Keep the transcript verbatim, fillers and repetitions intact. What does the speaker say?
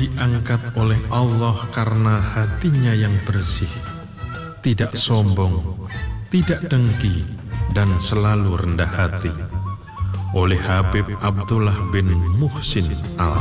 diangkat oleh Allah karena hatinya yang bersih, tidak sombong, tidak dengki, dan selalu rendah hati. Oleh Habib Abdullah bin Muhsin Al